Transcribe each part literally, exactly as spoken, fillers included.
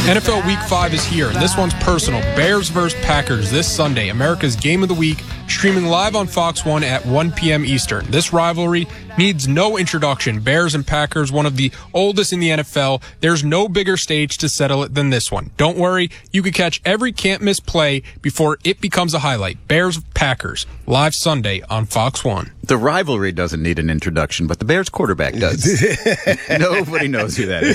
N F L Week five is here, and this one's personal. Bears versus Packers this Sunday, America's Game of the Week, streaming live on Fox one at one p.m. Eastern. This rivalry needs no introduction. Bears and Packers, one of the oldest in the N F L. There's no bigger stage to settle it than this one. Don't worry, you can catch every can't-miss play before it becomes a highlight. Bears-Packers, live Sunday on Fox one. The rivalry doesn't need an introduction, but the Bears quarterback does. Nobody knows who that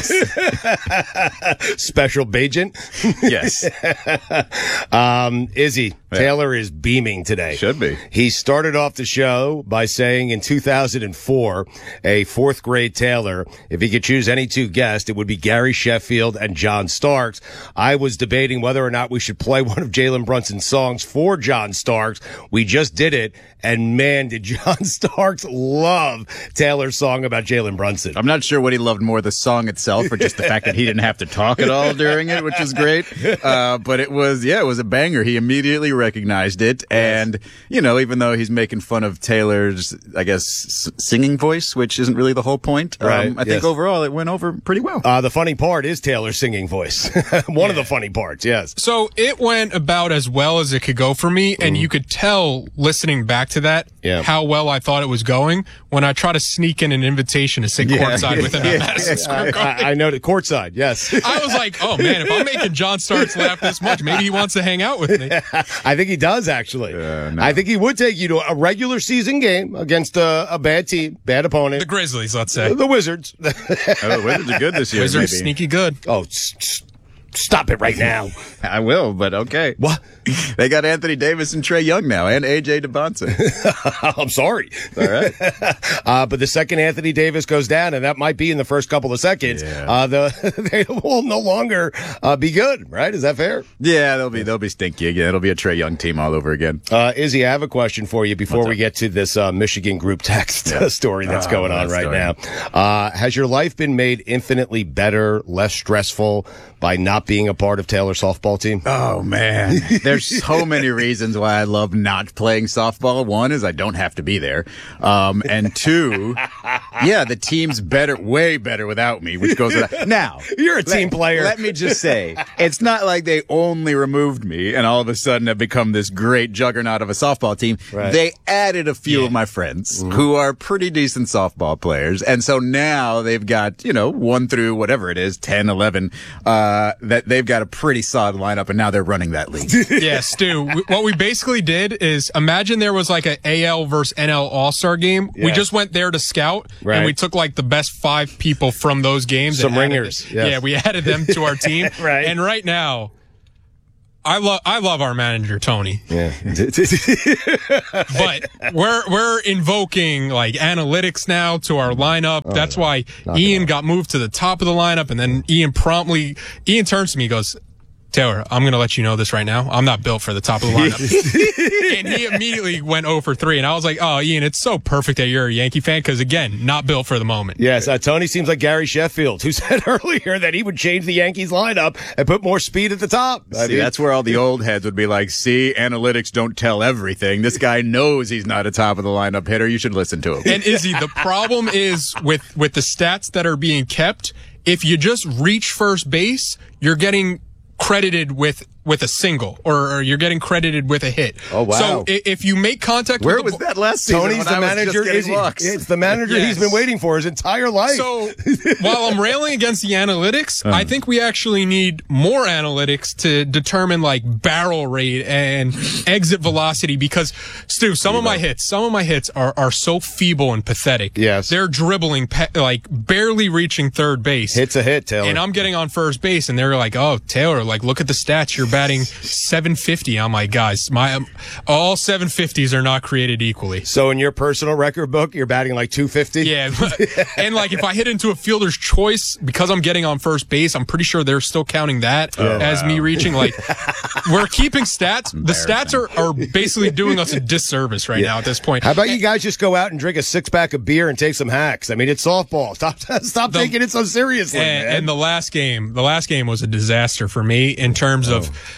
is. Special Bagent? Yes. um, Izzy, yeah. Taylor is beaming today. Should be. He started off the show by saying in two thousand four, a fourth grade Taylor, if he could choose any two guests, it would be Gary Sheffield and John Starks. I was debating whether or not we should play one of Jalen Brunson's songs for John Starks. We just did it, and man, did John Starks love Taylor's song about Jalen Brunson. I'm not sure what he loved more, the song itself or just the fact that he didn't have to talk at all during it, which is great. Uh, but it was, yeah, it was a banger. He immediately recognized it. And, you know, even though he's making fun of Taylor's, I guess, s- singing voice, which isn't really the whole point, um, right. I think yes. overall it went over pretty well. Uh, the funny part is Taylor's singing voice. One yeah. of the funny parts, yes. So it went about as well as it could go for me, and mm. you could tell listening back to that yeah. how well I thought it was going when I try to sneak in an invitation to sit yeah. courtside with him yeah. at Madison Square Garden. I, I know the courtside, yes. I was like, oh man, if I'm making John Starks laugh this much, maybe he wants to hang out with me. I think he does, actually. Uh, no. I think he would take you to a regular season game against a, a bad team, bad opponent. The Grizzlies, let's say. The Wizards. Oh, the Wizards are good this year. Wizards maybe. sneaky good. Oh, s- s- stop it right now. I will, but okay. What? They got Anthony Davis and Trae Young now, and A J DeBonson. I'm sorry. All right. uh, but the second Anthony Davis goes down, and that might be in the first couple of seconds, yeah. uh, the, they will no longer uh, be good, right? Is that fair? Yeah, they'll be they'll be stinky again. It'll be a Trae Young team all over again. Uh, Izzy, I have a question for you before we get to this uh, Michigan group text yeah. story that's oh, going on right story. now. Uh, has your life been made infinitely better, less stressful by not being a part of Taylor's softball team? Oh, man. There's so many reasons why I love not playing softball. One is I don't have to be there. Um, and two, yeah, the team's better, way better without me, which goes without. Now, you're a team let, player. Let me just say, it's not like they only removed me and all of a sudden have become this great juggernaut of a softball team. Right. They added a few yeah. of my friends mm-hmm. who are pretty decent softball players. And so now they've got, you know, one through whatever it is, ten, eleven, uh, that they've got a pretty solid lineup, and now they're running that league. Yeah, Stu, what we basically did is imagine there was like an A L versus N L All-Star game. Yeah. We just went there to scout, right. and we took like the best five people from those games. Some and ringers. Added, yes. Yeah, we added them to our team. Right. And right now, I love I love our manager Tony. Yeah. But we're we're invoking like analytics now to our lineup. Oh, That's no. why Not Ian got moved to the top of the lineup, and then Ian promptly Ian turns to me and goes, Taylor, I'm going to let you know this right now. I'm not built for the top of the lineup. And he immediately went oh for three. And I was like, oh, Ian, it's so perfect that you're a Yankee fan because, again, not built for the moment. Yes, uh, Tony seems like Gary Sheffield, who said earlier that he would change the Yankees lineup and put more speed at the top. I see, mean, that's where all the old heads would be like, see, analytics don't tell everything. This guy knows he's not a top of the lineup hitter. You should listen to him. And Izzy, the problem is with, with the stats that are being kept, if you just reach first base, you're getting credited with with a single, or, or you're getting credited with a hit. Oh, wow. So if, if you make contact Where with the was that last season? Tony's the manager. Is he, it's the manager yes. he's been waiting for his entire life. So while I'm railing against the analytics, uh-huh. I think we actually need more analytics to determine like barrel rate and exit velocity, because Stu, some of my hits, some of my hits are, are so feeble and pathetic. Yes. They're dribbling, pe- like barely reaching third base. Hit's a hit, Taylor. And I'm getting on first base, and they're like, oh, Taylor, like, look at the stats. You're batting seven fifty. I'm like, guys, my um, all seven fifties are not created equally. So in your personal record book, you're batting like two fifty? Yeah. And like, if I hit into a fielder's choice, because I'm getting on first base, I'm pretty sure they're still counting that oh, as wow. me reaching. Like, we're keeping stats. The stats are, are basically doing us a disservice right yeah. now at this point. How about you guys just go out and drink a six pack of beer and take some hacks? I mean, it's softball. Stop, stop the, taking it so seriously. And, man. and the last game, the last game was a disaster for me in terms oh. of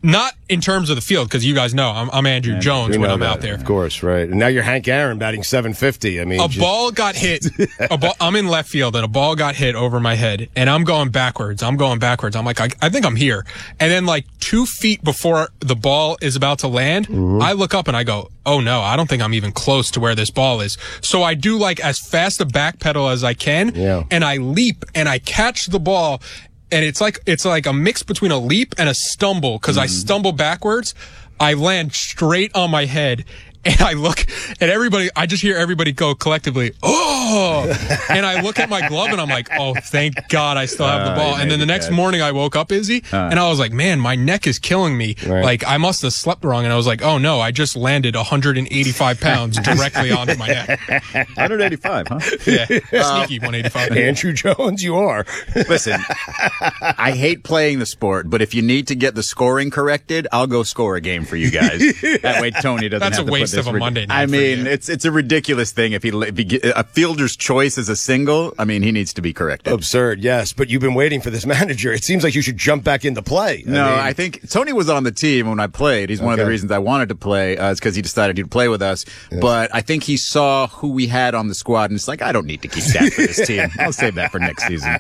Not in terms of the field, because you guys know I'm, I'm Andrew Yeah, Jones We when know I'm that, out there. Of course, right. And now you're Hank Aaron batting seven fifty. I mean, A just- ball got hit. A ball, I'm in left field, and a ball got hit over my head, and I'm going backwards. I'm going backwards. I'm like, I, I think I'm here. And then, like, two feet before the ball is about to land, mm-hmm. I look up and I go, oh, no, I don't think I'm even close to where this ball is. So I do, like, as fast a back pedal as I can, yeah. and I leap, and I catch the ball. And it's like it's like a mix between a leap and a stumble, because mm. I stumble backwards. I land straight on my head, and I look at everybody. I just hear everybody go collectively, oh! And I look at my glove, and I'm like, oh, thank God I still have the ball. Uh, and then the next catch. morning I woke up, Izzy, uh. and I was like, man, my neck is killing me. Right. Like, I must have slept wrong. And I was like, oh, no, I just landed one hundred eighty-five pounds directly onto my neck. one eighty-five, huh? Yeah, uh, sneaky one eighty-five. Andrew Jones, you are. Listen, I hate playing the sport, but if you need to get the scoring corrected, I'll go score a game for you guys. That way Tony doesn't That's have a to waste put this of a rid- Monday night. I mean, for you. it's it's a ridiculous thing. If he, if he get, a fielder's choice is a single, I mean, he needs to be corrected. Absurd, yes. But you've been waiting for this manager. It seems like you should jump back into play. I no, mean, I think Tony was on the team when I played. He's one okay. of the reasons I wanted to play. Uh, it's because he decided he'd play with us. Yes. But I think he saw who we had on the squad, and it's like, I don't need to keep that for this team. I'll save that for next season.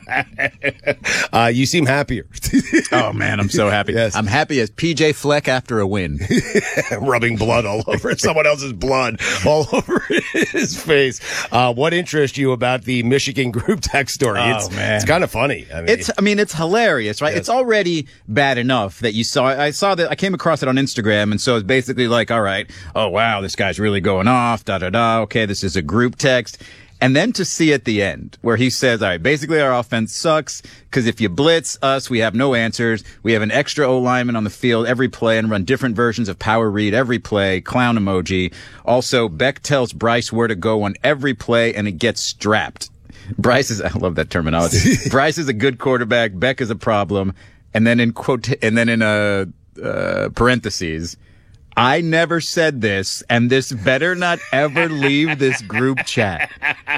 Uh, you seem happier. Oh, man, I'm so happy. Yes. I'm happy as P J Fleck after a win. Rubbing blood all over someone else's blood all over his face. Uh, what interests you about the Michigan group text story? Oh, it's, man. It's kind of funny. I mean, it's, I mean, it's hilarious, right? Yes. It's already bad enough that you saw, I saw that, I came across it on Instagram, and so it's basically like, all right, oh, wow, this guy's really going off, da, da, da, okay, this is a group text. And then to see at the end where he says, all right, basically our offense sucks because if you blitz us, we have no answers. We have an extra O lineman on the field every play and run different versions of power read every play, clown emoji. Also, Beck tells Bryce where to go on every play and it gets strapped. Bryce is, I love that terminology. Bryce is a good quarterback. Beck is a problem. And then in quote, and then in a, uh, parentheses, I never said this, and this better not ever leave this group chat.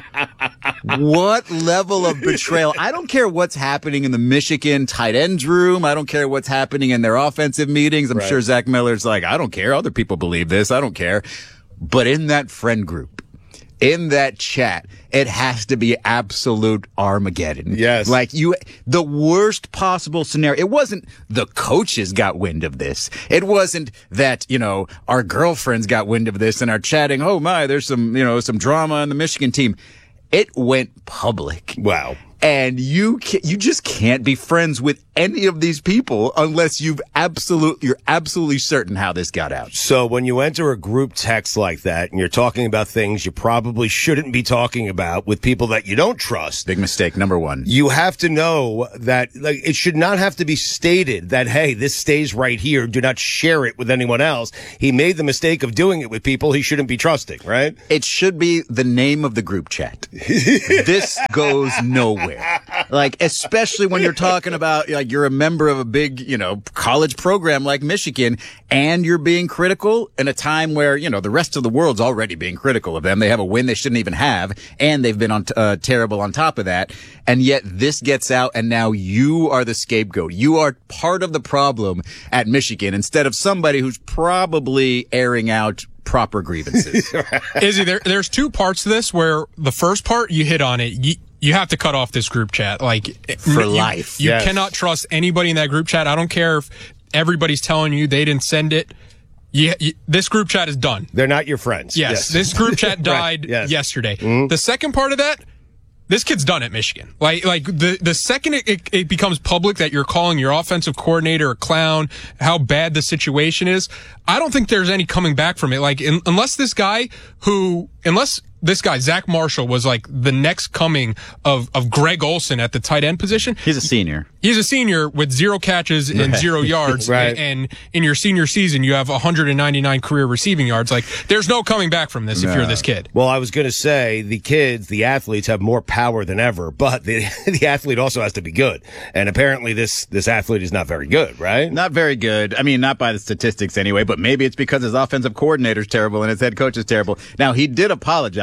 What level of betrayal? I don't care what's happening in the Michigan tight ends room. I don't care what's happening in their offensive meetings. I'm right. sure Zach Miller's like, I don't care. Other people believe this. I don't care. But in that friend group, in that chat, it has to be absolute Armageddon. Yes. Like you, the worst possible scenario. It wasn't the coaches got wind of this. It wasn't that, you know, our girlfriends got wind of this and are chatting, oh my, there's some, you know, some drama on the Michigan team. It went public. Wow. And you can, you just can't be friends with any of these people unless you've absolute, you're absolutely certain how this got out. So when you enter a group text like that and you're talking about things you probably shouldn't be talking about with people that you don't trust. Big mistake, number one. You have to know that like it should not have to be stated that, hey, this stays right here. Do not share it with anyone else. He made the mistake of doing it with people he shouldn't be trusting, right? It should be the name of the group chat. This goes nowhere. Like, especially when you're talking about, like, you're a member of a big, you know, college program like Michigan, and you're being critical in a time where, you know, the rest of the world's already being critical of them. They have a win they shouldn't even have, and they've been on t- uh, terrible on top of that. And yet this gets out, and now you are the scapegoat. You are part of the problem at Michigan instead of somebody who's probably airing out proper grievances. Izzy, there, there's two parts to this where the first part, you hit on it. You, you have to cut off this group chat. Like, for you, life. You Yes. cannot trust anybody in that group chat. I don't care if everybody's telling you they didn't send it. You, you, this group chat is done. They're not your friends. Yes, Yes. this group chat died Right, yes. yesterday. Mm-hmm. The second part of that, this kid's done at Michigan. Like, like the, the second it, it, it becomes public that you're calling your offensive coordinator a clown, how bad the situation is, I don't think there's any coming back from it. Like, in, unless this guy who, unless this guy, Zach Marshall, was like the next coming of, of Greg Olsen at the tight end position. He's a senior. He's a senior with zero catches and Right. zero yards. Right. And, and in your senior season, you have one hundred ninety-nine career receiving yards. Like, there's no coming back from this if you're this kid. Well, I was going to say the kids, the athletes have more power than ever, but the, the athlete also has to be good. And apparently this, this athlete is not very good, right? Not very good. I mean, not by the statistics anyway, but maybe it's because his offensive coordinator's terrible and his head coach is terrible. Now, he did apologize.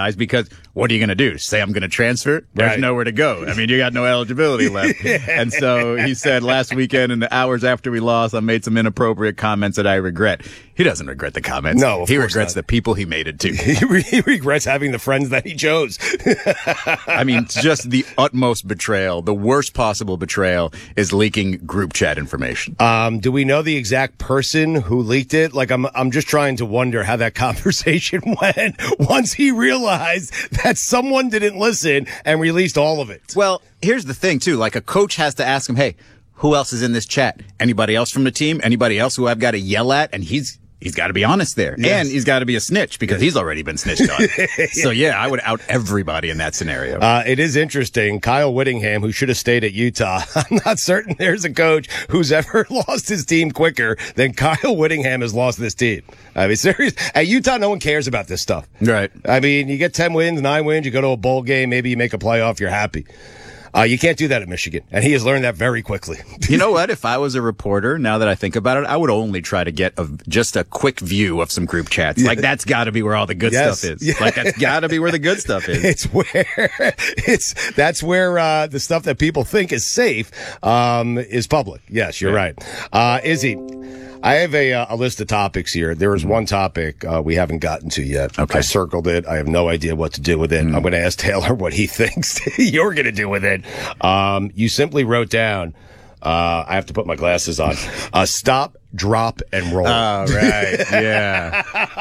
guys because what are you going to do? Say I'm going to transfer? There's Right. nowhere to go. I mean, you got no eligibility left. And so he said last weekend in the hours after we lost, I made some inappropriate comments that I regret. He doesn't regret the comments. No, of he course regrets not. the people he made it to. He, re- he regrets having the friends that he chose. I mean, just the utmost betrayal, the worst possible betrayal is leaking group chat information. Um, do we know the exact person who leaked it? Like, I'm, I'm just trying to wonder how that conversation went once he realized that someone didn't listen and released all of it. Well, here's the thing, too. Like, a coach has to ask him, hey, who else is in this chat? Anybody else from the team? Anybody else who I've got to yell at? And he's he's got to be honest there. Yes. And he's got to be a snitch because he's already been snitched on. So, yeah, I would out everybody in that scenario. Uh, it is interesting. Kyle Whittingham, who should have stayed at Utah, I'm not certain there's a coach who's ever lost his team quicker than Kyle Whittingham has lost this team. I mean, serious. At Utah, no one cares about this stuff. Right. I mean, you get ten wins, nine wins, you go to a bowl game, maybe you make a playoff, you're happy. Uh, you can't do that at Michigan, and he has learned that very quickly. You know what? If I was a reporter, now that I think about it, I would only try to get a, just a quick view of some group chats. Like, that's got to be where all the good Yes. stuff is. Yeah. Like, that's got to be where the good stuff is. It's where it's that's where uh, the stuff that people think is safe um, is public. Yes, you're Yeah. right. Uh, Izzy, I have a, uh, a list of topics here. There is one topic uh, we haven't gotten to yet. Okay. I circled it. I have no idea what to do with it. I'm going to ask Taylor what he thinks you're going to do with it. Um, you simply wrote down, uh, I have to put my glasses on, uh, stop, drop, and roll. Oh, right. Yeah.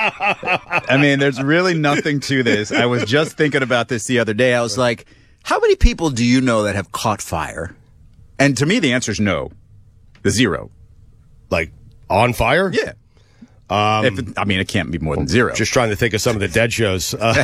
I mean, there's really nothing to this. I was just thinking about this the other day. I was like, how many people do you know that have caught fire? And to me, the answer is no. The zero. Like, on fire? Yeah. Um, if it, I mean, it can't be more than zero. Just trying to think of some of the Dead shows. Uh,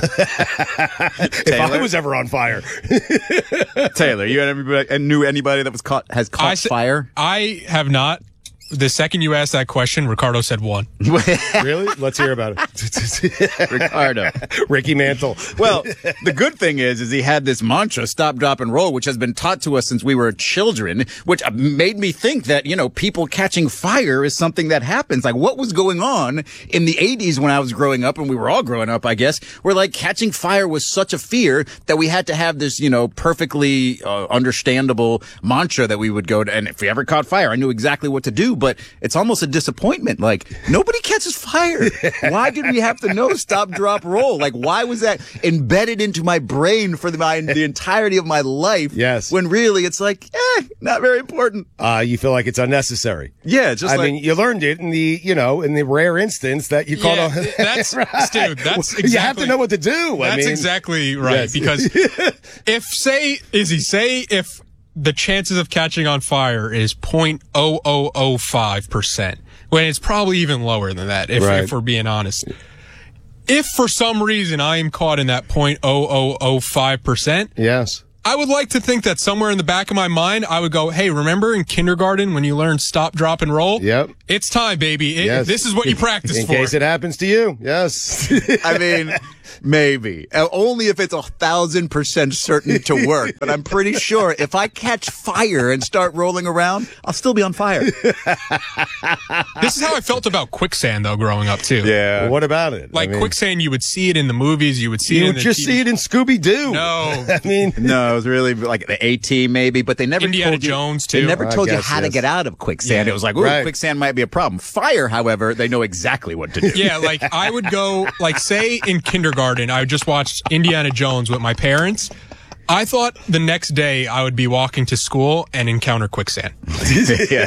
if I was ever on fire. Taylor, you had anybody, and knew anybody that was caught has caught I sa- fire? I have not. The second you asked that question, Ricardo said one. Really? Let's hear about it. Ricardo. Ricky Mantle. Well, the good thing is, is he had this mantra, stop, drop, and roll, which has been taught to us since we were children, which made me think that, you know, people catching fire is something that happens. Like, what was going on in the eighties when I was growing up, and we were all growing up, I guess, where, like, catching fire was such a fear that we had to have this, you know, perfectly uh, understandable mantra that we would go to, and if we ever caught fire, I knew exactly what to do. But it's almost a disappointment. Like, nobody catches fire. Why did we have to know stop, drop, roll? Like, why was that embedded into my brain for the, my, the entirety of my life? Yes. When really it's like, eh, not very important. Uh, you feel like it's unnecessary. Yeah, just I like, mean, you learned it in the, you know, in the rare instance that you caught Yeah, on. that's, Stu, that's exactly. You have to know what to do. That's I mean, exactly right. Yes. Because if, say, Izzy, say if the chances of catching on fire is zero point zero zero zero five percent, when it's probably even lower than that, if, Right. if we're being honest. If for some reason I am caught in that zero point zero zero zero five percent, Yes. I would like to think that somewhere in the back of my mind, I would go, hey, remember in kindergarten when you learned stop, drop, and roll? Yep. It's time, baby. It, Yes. This is what you practice In for. case it happens to you. Yes. I mean, maybe. Uh, Only if it's a thousand percent certain to work. But I'm pretty sure if I catch fire and start rolling around, I'll still be on fire. This is how I felt about quicksand, though, growing up, too. Yeah. Well, what about it? Like I mean, quicksand, you would see it in the movies, you would see You it would in the just T V see it in Scooby Doo. No. I mean, No, it was really like the A-Team maybe, but they never Indiana told you, Jones, They too. never I told you guess, how to yes. get out of quicksand. Yeah. It was like, ooh, Right. quicksand might be a problem. Fire, however, they know exactly what to do. Yeah, like I would go, like say in kindergarten, I just watched Indiana Jones with my parents. I thought the next day I would be walking to school and encounter quicksand. Yeah.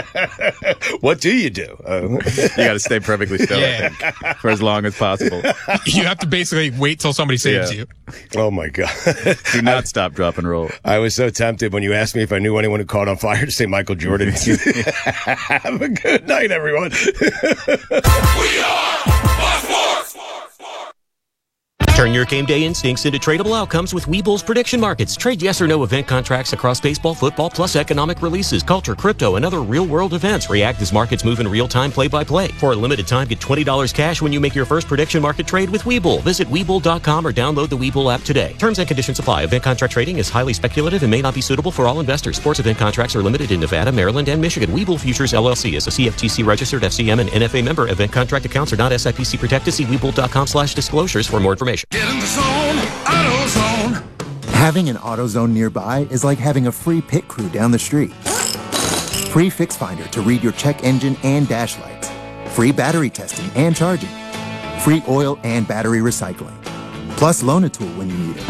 what do you do? Uh, You got to stay perfectly still, Yeah. I think, for as long as possible. You have to basically wait till somebody saves Yeah. you. oh, my God. Do not stop, drop, and roll. I was so tempted when you asked me if I knew anyone who caught on fire to say Michael Jordan. Have a good night, everyone. We are Fox Sports. Turn your game day instincts into tradable outcomes with Webull's prediction markets. Trade yes or no event contracts across baseball, football, plus economic releases, culture, crypto, and other real-world events. React as markets move in real time, play-by-play. For a limited time, get twenty dollars cash when you make your first prediction market trade with Webull. Visit Webull dot com or download the Webull app today. Terms and conditions apply. Event contract trading is highly speculative and may not be suitable for all investors. Sports event contracts are limited in Nevada, Maryland, and Michigan. Webull Futures, L L C is a C F T C-registered F C M and N F A member. Event contract accounts are not S I P C protected. See Webull dot com slash disclosures for more information. Get in the zone, AutoZone. Having an AutoZone nearby is like having a free pit crew down the street. Free Fix Finder to read your check engine and dash lights. Free battery testing and charging. Free oil and battery recycling. Plus Loan-A-Tool when you need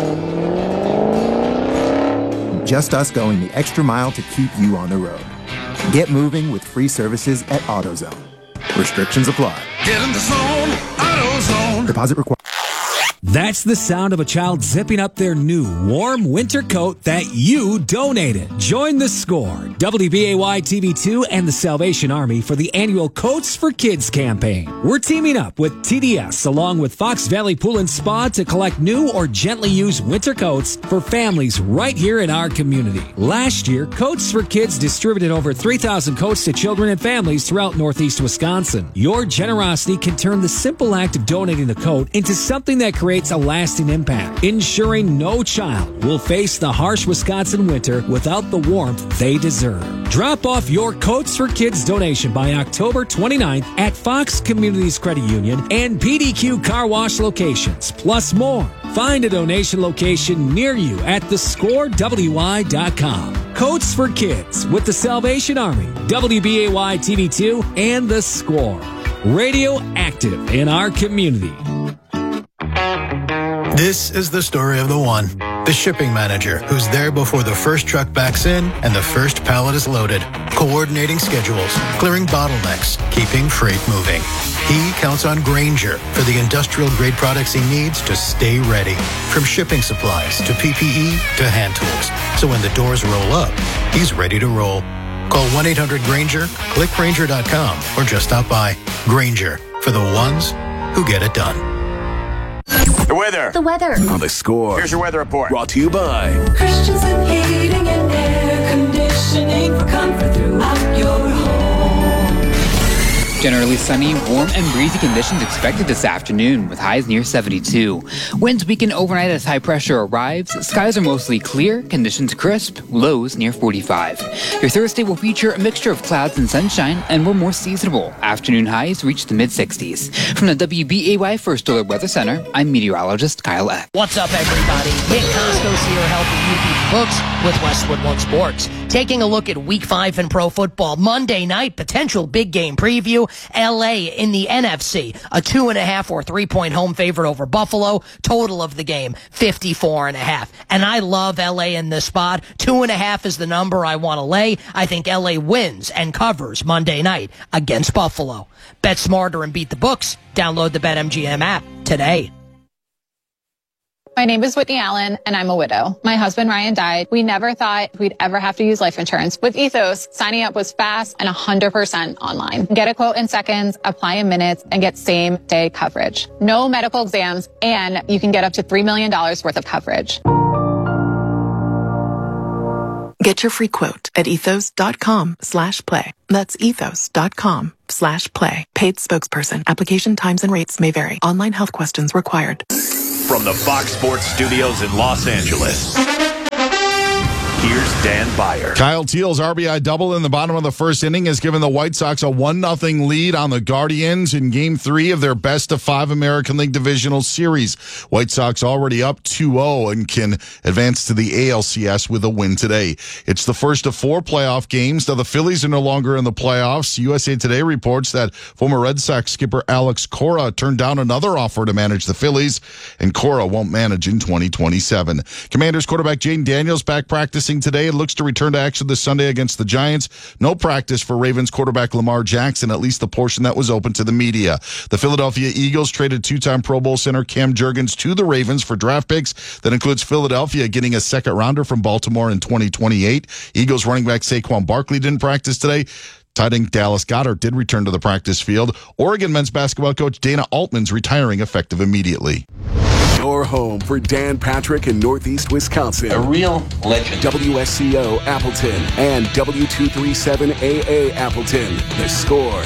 it. Just us going the extra mile to keep you on the road. Get moving with free services at AutoZone. Restrictions apply. Get in the zone, AutoZone. Deposit required. That's the sound of a child zipping up their new warm winter coat that you donated. Join the Score, W B A Y T V two, and the Salvation Army for the annual Coats for Kids campaign. We're teaming up with T D S along with Fox Valley Pool and Spa to collect new or gently used winter coats for families right here in our community. Last year, Coats for Kids distributed over three thousand coats to children and families throughout Northeast Wisconsin. Your generosity can turn the simple act of donating the coat into something that creates a lasting impact, ensuring no child will face the harsh Wisconsin winter without the warmth they deserve. Drop off your Coats for Kids donation by October twenty-ninth at Fox Communities Credit Union and P D Q Car Wash locations, plus more. Find a donation location near you at the score W I dot com. Coats for Kids with the Salvation Army, W B A Y T V two, and The Score. Radio active in our community. This is the story of the one, the shipping manager, who's there before the first truck backs in and the first pallet is loaded, coordinating schedules, clearing bottlenecks, keeping freight moving. He counts on Grainger for the industrial-grade products he needs to stay ready, from shipping supplies to P P E to hand tools. So when the doors roll up, he's ready to roll. Call one eight hundred Grainger, click Grainger dot com, or just stop by. Grainger, for the ones who get it done. The weather. The weather. On The Score. Here's your weather report. Brought to you by Christensen Heating and Air Conditioning for comfort throughout your home. Generally sunny, warm and breezy conditions expected this afternoon with highs near seventy-two. Winds weaken overnight as high pressure arrives. Skies are mostly clear, conditions crisp, lows near forty-five. Your Thursday will feature a mixture of clouds and sunshine and will more seasonable. Afternoon highs reach the mid-sixties. From the W B A Y First Alert Weather Center, I'm meteorologist Kyle Eck. What's up, everybody? Nick Costos here helping you beat the books with Westwood One Sports. Taking a look at week five in pro football. Monday night, potential big game preview. L A in the N F C, a two and a half or three point home favorite over Buffalo. Total of the game, fifty-four and a half. And I love L A in this spot. Two and a half is the number I want to lay. I think L A wins and covers Monday night against Buffalo. Bet smarter and beat the books. Download the BetMGM app today. My name is Whitney Allen, and I'm a widow. My husband, Ryan, died. We never thought we'd ever have to use life insurance. With Ethos, signing up was fast and one hundred percent online. Get a quote in seconds, apply in minutes, and get same-day coverage. No medical exams, and you can get up to three million dollars worth of coverage. Get your free quote at ethos.com slash play. That's ethos.com slash play. Paid spokesperson. Application times and rates may vary. Online health questions required. From the Fox Sports Studios in Los Angeles, here's Dan Byer. Kyle Teal's R B I double in the bottom of the first inning has given the White Sox a one nothing lead on the Guardians in Game three of their best-of-five American League Divisional Series. White Sox already up two oh and can advance to the A L C S with a win today. It's the first of four playoff games. Now, the Phillies are no longer in the playoffs. U S A Today reports that former Red Sox skipper Alex Cora turned down another offer to manage the Phillies, and Cora won't manage in twenty twenty-seven. Commanders quarterback Jayden Daniels back practicing today and looks to return to action this Sunday against the Giants. No practice for Ravens quarterback Lamar Jackson, at least the portion that was open to the media. The Philadelphia Eagles traded two-time Pro Bowl center Cam Jurgens to the Ravens for draft picks. That includes Philadelphia getting a second rounder from Baltimore in twenty twenty-eight. Eagles running back Saquon Barkley didn't practice today. Tight end Dallas Goedert did return to the practice field. Oregon men's basketball coach Dana Altman's retiring effective immediately. Your home for Dan Patrick in Northeast Wisconsin. A real legend. W S C O Appleton and W two thirty-seven A A Appleton. The Score.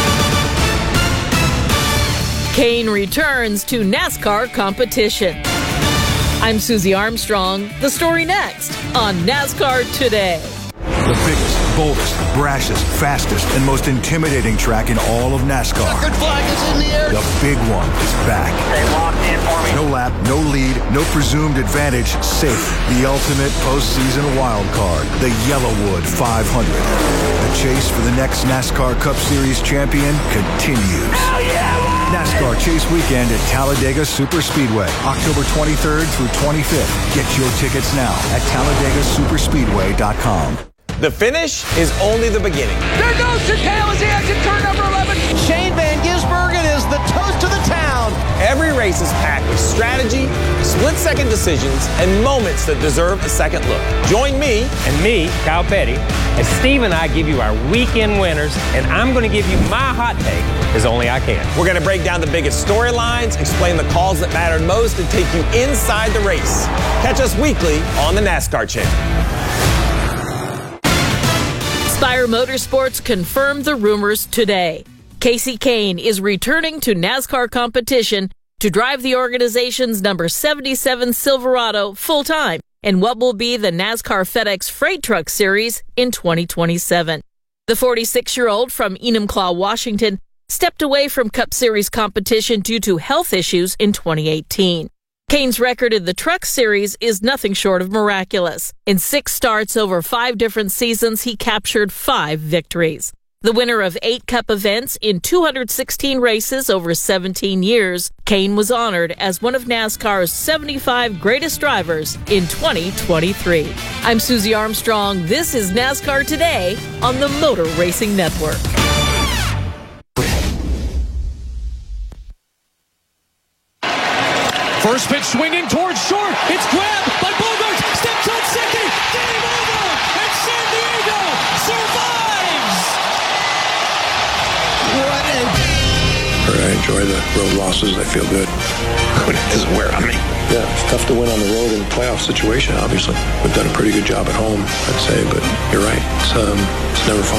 Kane returns to NASCAR competition. I'm Susie Armstrong. The story next on NASCAR Today. The biggest, boldest, brashest, fastest, and most intimidating track in all of NASCAR. Checkered flag is in the air. The big one is back. They locked in for me. No lap, no lead, no presumed advantage, safe. The ultimate postseason wild card, the Yellowwood five hundred. The chase for the next NASCAR Cup Series champion continues. Hell yeah! NASCAR Chase Weekend at Talladega Superspeedway, October twenty-third through twenty-fifth. Get your tickets now at Talladega Superspeedway dot com. The finish is only the beginning. There goes Chicale as he exits turn number eleven. Shane Van Gisbergen is the toast of the town. Every race is packed with strategy, split-second decisions, and moments that deserve a second look. Join me and me, Kyle Petty, as Steve and I give you our weekend winners, and I'm going to give you my hot take as only I can. We're going to break down the biggest storylines, explain the calls that mattered most, and take you inside the race. Catch us weekly on the NASCAR Channel. Spire Motorsports confirmed the rumors today. Kasey Kahne is returning to NASCAR competition to drive the organization's number seventy-seven Silverado full-time in what will be the NASCAR FedEx Freight Truck Series in twenty twenty-seven. The forty-six-year-old from Enumclaw, Washington, stepped away from Cup Series competition due to health issues in twenty eighteen. Kahne's record in the Truck Series is nothing short of miraculous. In six starts over five different seasons, he captured five victories. The winner of eight Cup events in two hundred sixteen races over seventeen years, Kahne was honored as one of NASCAR's seventy-five greatest drivers in twenty twenty-three. I'm Susie Armstrong. This is NASCAR Today on the Motor Racing Network. First pitch swinging towards short. It's grabbed by Bogaerts. Steps on second. Game over. And San Diego survives. What a... I enjoy the road losses. I feel good. It doesn't wear on me. Yeah, it's tough to win on the road in a playoff situation, obviously. We've done a pretty good job at home, I'd say, but you're right. It's, um, it's never fun.